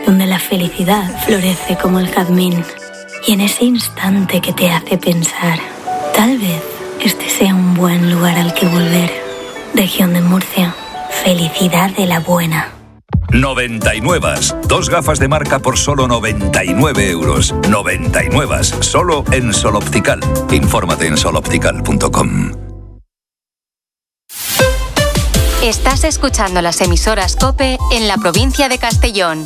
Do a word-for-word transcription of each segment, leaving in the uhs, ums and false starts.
donde la felicidad florece como el jazmín. Y en ese instante que te hace pensar, tal vez este sea un buen lugar al que volver. Región de Murcia, felicidad de la buena. noventa y nueve. Dos gafas de marca por solo noventa y nueve euros. noventa y nueve. Solo en Sol Optical. Infórmate en sol optical punto com. Estás escuchando las emisoras COPE en la provincia de Castellón.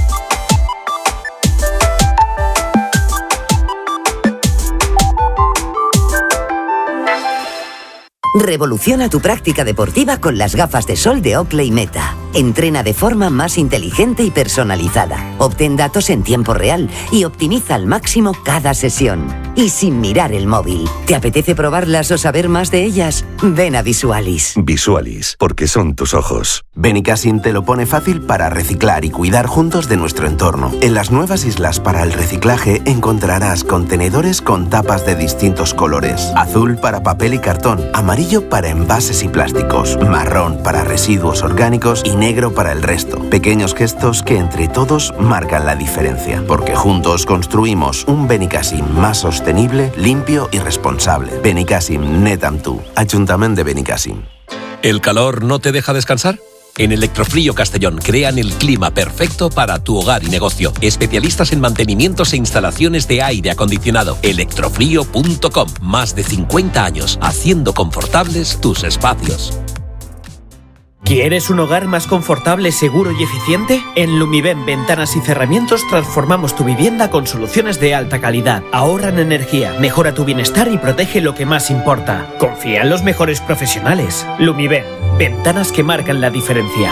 Revoluciona tu práctica deportiva con las gafas de sol de Oakley Meta. Entrena de forma más inteligente y personalizada. Obtén datos en tiempo real y optimiza al máximo cada sesión. Y sin mirar el móvil. ¿Te apetece probarlas o saber más de ellas? Ven a Visualis. Visualis, porque son tus ojos. Benicassim te lo pone fácil para reciclar y cuidar juntos de nuestro entorno. En las nuevas islas para el reciclaje encontrarás contenedores con tapas de distintos colores. Azul para papel y cartón, amarillo para envases y plásticos, marrón para residuos orgánicos y negro para el resto. Pequeños gestos que entre todos marcan la diferencia, porque juntos construimos un Benicassim más sostenible, limpio y responsable. Benicassim, net amb tu. Ayuntamiento de Benicassim. ¿El calor no te deja descansar? En Electrofrío Castellón crean el clima perfecto para tu hogar y negocio. Especialistas en mantenimientos e instalaciones de aire acondicionado. electrofrío punto com. Más de cincuenta años haciendo confortables tus espacios. ¿Quieres un hogar más confortable, seguro y eficiente? En Lumivent Ventanas y Cerramientos transformamos tu vivienda con soluciones de alta calidad. Ahorran energía, mejora tu bienestar y protege lo que más importa. Confía en los mejores profesionales. Lumivent, ventanas que marcan la diferencia.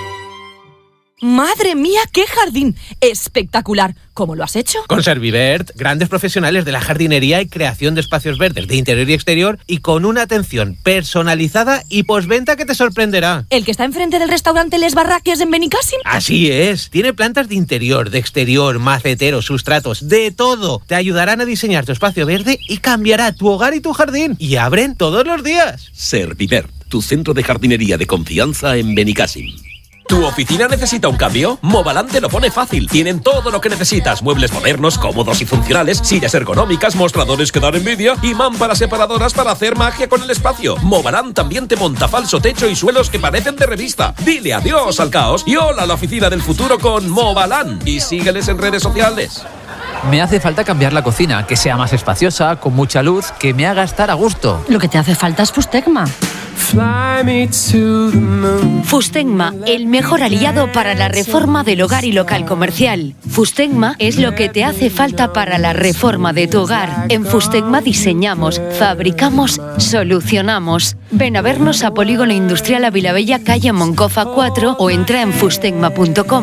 ¡Madre mía, qué jardín! ¡Espectacular! ¿Cómo lo has hecho? Con Servivert, grandes profesionales de la jardinería y creación de espacios verdes de interior y exterior y con una atención personalizada y postventa que te sorprenderá. ¿El que está enfrente del restaurante Les Barraques en Benicassim? Así es. Tiene plantas de interior, de exterior, maceteros, sustratos, de todo. Te ayudarán a diseñar tu espacio verde y cambiará tu hogar y tu jardín. Y abren todos los días. Servivert, tu centro de jardinería de confianza en Benicassim. ¿Tu oficina necesita un cambio? Movalan te lo pone fácil. Tienen todo lo que necesitas. Muebles modernos, cómodos y funcionales, sillas ergonómicas, mostradores que dan envidia y mámparas separadoras para hacer magia con el espacio. Movalan también te monta falso techo y suelos que parecen de revista. Dile adiós al caos y hola a la oficina del futuro con Movalan. Y sígueles en redes sociales. Me hace falta cambiar la cocina, que sea más espaciosa, con mucha luz, que me haga estar a gusto. Lo que te hace falta es Fustegma. Fustegma, el mejor aliado para la reforma del hogar y local comercial. Fustegma es lo que te hace falta para la reforma de tu hogar. En Fustegma diseñamos, fabricamos, solucionamos. Ven a vernos a Polígono Industrial Avilabella, calle Moncofa cuatro o entra en fustegma punto com.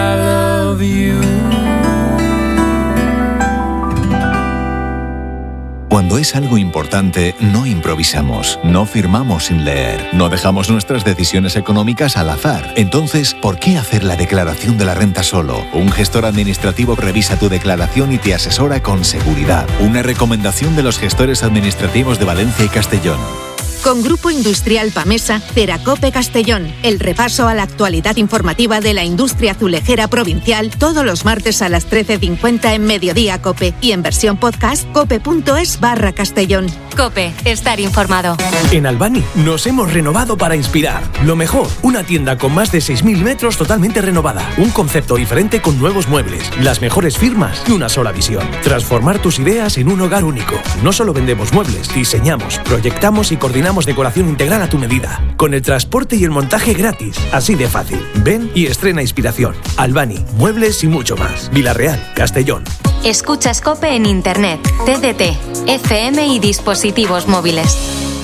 Cuando es algo importante, no improvisamos, no firmamos sin leer, no dejamos nuestras decisiones económicas al azar. Entonces, ¿por qué hacer la declaración de la renta solo? Un gestor administrativo revisa tu declaración y te asesora con seguridad. Una recomendación de los gestores administrativos de Valencia y Castellón. Con Grupo Industrial Pamesa, Ceracope Castellón. El repaso a la actualidad informativa de la industria azulejera provincial todos los martes a las trece cincuenta en Mediodía Cope y en versión podcast cope.es barra Castellón. Cope, estar informado. En Albani nos hemos renovado para inspirar. Lo mejor, una tienda con más de seis mil metros totalmente renovada. Un concepto diferente con nuevos muebles, las mejores firmas y una sola visión. Transformar tus ideas en un hogar único. No solo vendemos muebles, diseñamos, proyectamos y coordinamos decoración integral a tu medida, con el transporte y el montaje gratis, así de fácil. Ven y estrena inspiración. Albani, muebles y mucho más. Vilarreal, Castellón. Escuchas Cope en internet, T D T, F M y dispositivos móviles.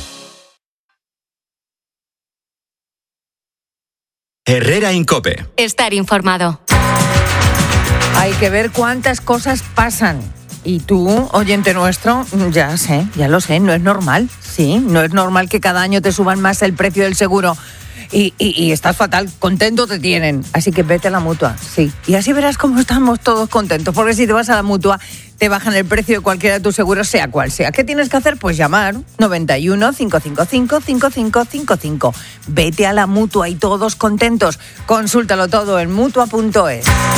Herrera Incope. Estar informado. Hay que ver cuántas cosas pasan. Y tú, oyente nuestro, ya sé, ya lo sé, no es normal, sí, no es normal que cada año te suban más el precio del seguro y, y, y estás fatal, contento te tienen, así que vete a la Mutua, sí, y así verás cómo estamos todos contentos, porque si te vas a la Mutua te bajan el precio de cualquiera de tus seguros, sea cual sea. ¿Qué tienes que hacer? Pues llamar noventa y uno, cinco cinco cinco, cinco cinco cinco cinco. Vete a la Mutua y todos contentos. Consúltalo todo en mutua punto es.